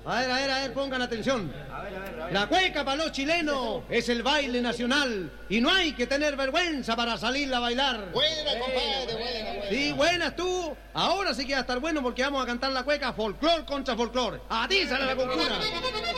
A ver, pongan atención. A ver. La cueca para los chilenos es el baile nacional y no hay que tener vergüenza para salir a bailar. Buena, compadre, buena. Sí, buenas tú. Ahora sí que va a estar bueno porque vamos a cantar la cueca folclor contra folclor. A ti sale la concuna.